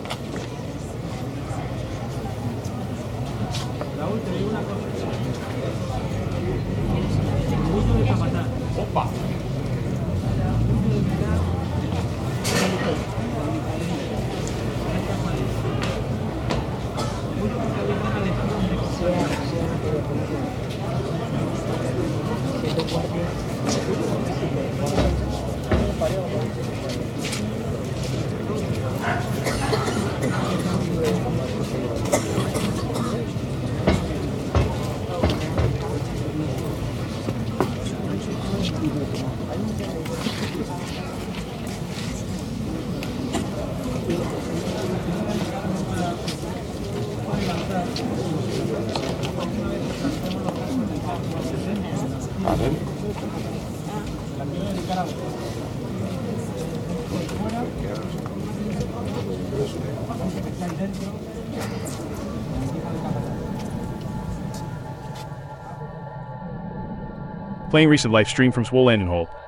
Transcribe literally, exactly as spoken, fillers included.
Raúl, te digo una cosa. El mundo de Capataz. Opa. A ver. Playing recent live stream from Swole Land and Hold.